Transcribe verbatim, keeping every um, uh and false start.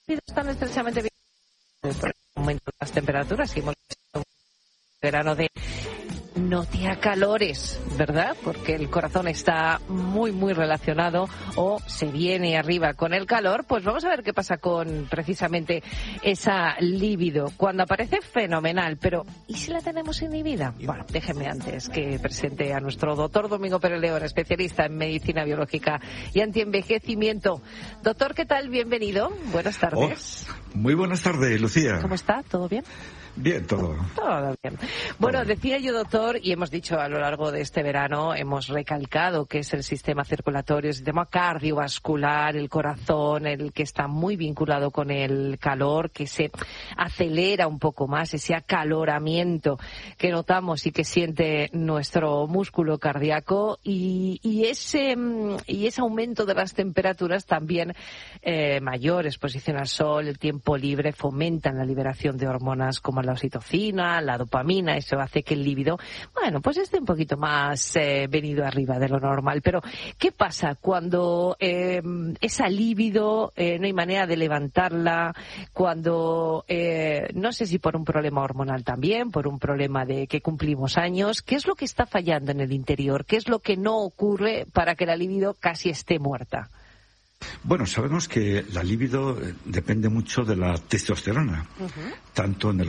están estrechamente vinculados por el aumento de las temperaturas y hemos visto un verano de no te acalores, ¿verdad? Porque el corazón está muy, muy relacionado o se viene arriba con el calor. Pues vamos a ver qué pasa con precisamente esa libido. Cuando aparece, fenomenal, pero ¿y si la tenemos inhibida? Bueno, déjenme antes que presente a nuestro doctor Domingo Pérez León, especialista en medicina biológica y antienvejecimiento. Doctor, ¿qué tal? Bienvenido. Buenas tardes. Oh, muy buenas tardes, Lucía. ¿Cómo está? ¿Todo bien? Bien, todo. Todo bien. Bueno, decía yo, doctor, y hemos dicho a lo largo de este verano, hemos recalcado que es el sistema circulatorio, el sistema cardiovascular, el corazón, el que está muy vinculado con el calor, que se acelera un poco más, ese acaloramiento que notamos y que siente nuestro músculo cardíaco, y, y ese y ese aumento de las temperaturas también, eh, mayor exposición al sol, el tiempo libre, fomentan la liberación de hormonas como la oxitocina, la dopamina. Eso hace que el líbido, bueno, pues esté un poquito más eh, venido arriba de lo normal. Pero, ¿qué pasa cuando eh, esa líbido eh, no hay manera de levantarla? Cuando, eh, no sé si por un problema hormonal también, por un problema de que cumplimos años, ¿qué es lo que está fallando en el interior? ¿Qué es lo que no ocurre para que la líbido casi esté muerta? Bueno, sabemos que la libido depende mucho de la testosterona, uh-huh. tanto en el